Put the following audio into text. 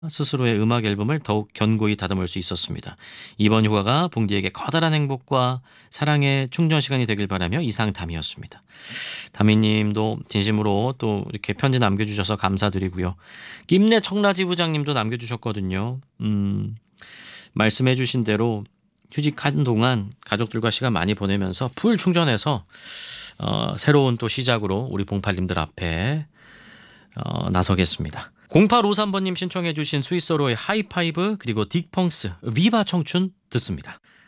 스스로의 음악 앨범을 더욱 견고히 다듬을 수 있었습니다. 이번 휴가가 봉디에게 커다란 행복과 사랑의 충전 시간이 되길 바라며 이상 담이었습니다. 담이님도 진심으로 또 이렇게 편지 남겨주셔서 감사드리고요. 김내 청라지 부장님도 남겨주셨거든요. 말씀해주신 대로 휴직한 동안 가족들과 시간 많이 보내면서 풀 충전해서 새로운 또 시작으로 우리 봉팔님들 앞에 나서겠습니다. 0853번님 신청해 주신 스위스어로의 하이파이브 그리고 딕펑스 비바 청춘 듣습니다.